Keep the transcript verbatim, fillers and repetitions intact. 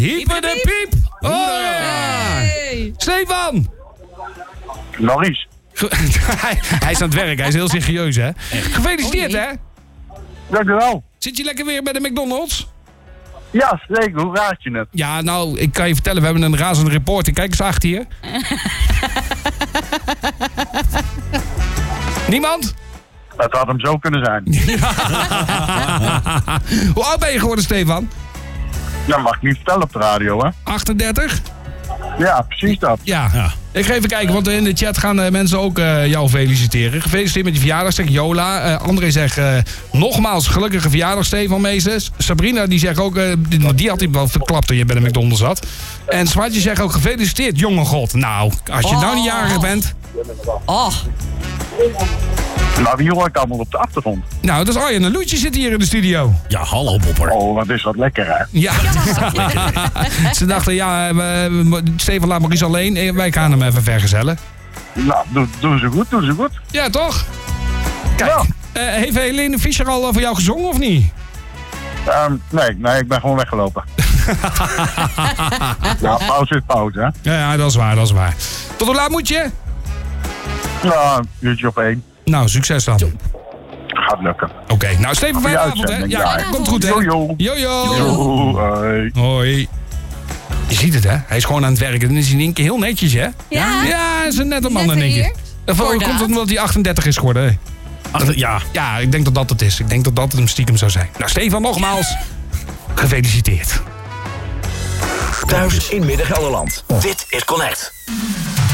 Hyper de piep. Oh ja. Hey. Stefan. Maurice. hij, hij is aan het werk, hij is heel serieus, hè? Gefeliciteerd, Oh, nee. hè? Dankjewel. Zit je lekker weer bij de McDonald's? Ja, zeker. Hoe raad je het? Ja, nou, ik kan je vertellen, we hebben een razende reporter. Kijk eens achter hier. Niemand? Het had hem zo kunnen zijn. Hoe oud ben je geworden, Stefan? Dat mag ik niet vertellen op de radio, hè? achtendertig? Ja, precies dat. Ja. ja. Ik ga even kijken, want in de chat gaan uh, mensen ook uh, jou feliciteren. Gefeliciteerd met je verjaardag, zegt Jola. Uh, André zegt uh, nogmaals gelukkige verjaardag, Stefan Meesters. Sabrina die zegt ook, uh, die, die had hij wel verklapt toen je bij de McDonald's zat. En Swartje zegt ook gefeliciteerd, jonge god. Nou, als je oh. nou niet jarig bent... Oh. Nou, wie hoor ik allemaal op de achtergrond? Nou, dat is Arjen en Loetje zitten hier in de studio. Ja, hallo Bopper. Oh, wat is dat lekker, hè? Ja. Ze dachten, ja, we, Stefan laat Maurice alleen. Wij gaan hem even vergezellen. Nou, doen doe ze goed, doen ze goed. Ja, toch? Kijk, ja. uh, heeft Helene Fischer al voor jou gezongen of niet? Um, nee, nee, ik ben gewoon weggelopen. Ja, pauze is pauze, hè? Ja, ja, dat is waar, dat is waar. Tot hoe laat moet je? Ja, een uurtje op één. Nou, succes dan. Gaat lukken. Oké, okay, nou Steven, fijne avond, hè? Ja, ja, komt goed, hè? Jojo. Jojo. Jojo. Hoi. Hoi. Je ziet het, hè? Hij is gewoon aan het werken. Dan is hij in één keer heel netjes, hè? Ja. Ja, is een nette man in één keer. Hoe komt het omdat hij achtendertig is geworden, hè? Achter, ja. Ja, ik denk dat dat het is. Ik denk dat dat het hem stiekem zou zijn. Nou, Stefan, nogmaals, gefeliciteerd. Thuis in Midden-Gelderland. Dit is Connect.